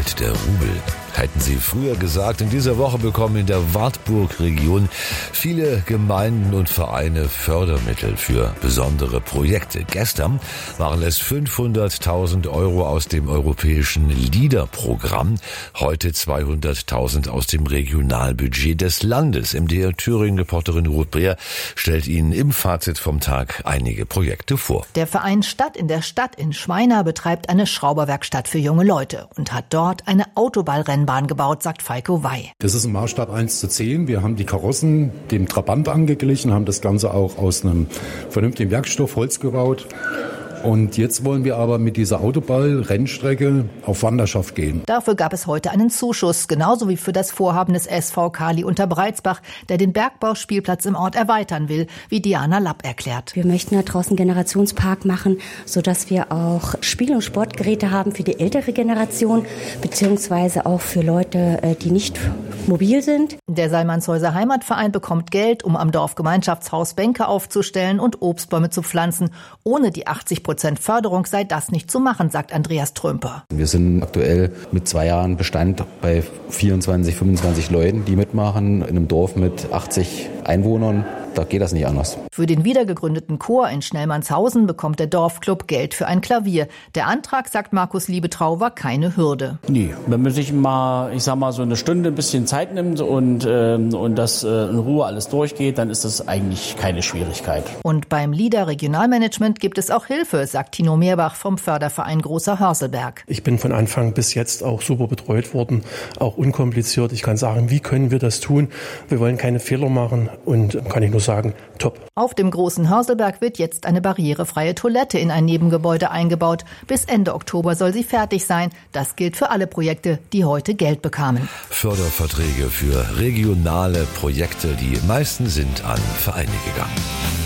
fällt der Rubel. Hätten Sie früher gesagt, in dieser Woche bekommen in der Wartburg-Region viele Gemeinden und Vereine Fördermittel für besondere Projekte. Gestern waren es 500.000 Euro aus dem europäischen LEADER-Programm, heute 200.000 aus dem Regionalbudget des Landes. MDR Thüringen-Reporterin Ruth Brehr stellt Ihnen im Fazit vom Tag einige Projekte vor. Der Verein Stadt in der Stadt in Schweina betreibt eine Schrauberwerkstatt für junge Leute und hat dort eine Autoballrennbahn gebaut, sagt Falco Wey. Das ist im Maßstab 1:10. Wir haben die Karossen dem Trabant angeglichen, haben das Ganze auch aus einem vernünftigen Werkstoff Holz gebaut. Und jetzt wollen wir aber mit dieser Autoball-Rennstrecke auf Wanderschaft gehen. Dafür gab es heute einen Zuschuss, genauso wie für das Vorhaben des SV Kali Unterbreizbach, der den Bergbauspielplatz im Ort erweitern will, wie Diana Lapp erklärt. Wir möchten da draußen einen Generationspark machen, sodass wir auch Spiel- und Sportgeräte haben für die ältere Generation, beziehungsweise auch für Leute, die nicht mobil sind. Der Salmannshäuser Heimatverein bekommt Geld, um am Dorfgemeinschaftshaus Bänke aufzustellen und Obstbäume zu pflanzen. Ohne die 80% Förderung sei das nicht zu machen, sagt Andreas Trümper. Wir sind aktuell mit 2 Jahren Bestand bei 24, 25 Leuten, die mitmachen, in einem Dorf mit 80 Einwohnern. Da geht das nicht anders. Für den wiedergegründeten Chor in Schnellmannshausen bekommt der Dorfclub Geld für ein Klavier. Der Antrag, sagt Markus Liebetrau, war keine Hürde. Nee, wenn man sich mal, so eine Stunde ein bisschen Zeit nimmt und das in Ruhe alles durchgeht, dann ist das eigentlich keine Schwierigkeit. Und beim LEADER Regionalmanagement gibt es auch Hilfe, sagt Tino Meerbach vom Förderverein Großer Hörselberg. Ich bin von Anfang bis jetzt auch super betreut worden, auch unkompliziert. Ich kann sagen, wie können wir das tun? Wir wollen keine Fehler machen und kann ich nur sagen, top. Auf dem Großen Hörselberg wird jetzt eine barrierefreie Toilette in ein Nebengebäude eingebaut. Bis Ende Oktober soll sie fertig sein. Das gilt für alle Projekte, die heute Geld bekamen. Förderverträge für regionale Projekte, die meisten sind an Vereine gegangen.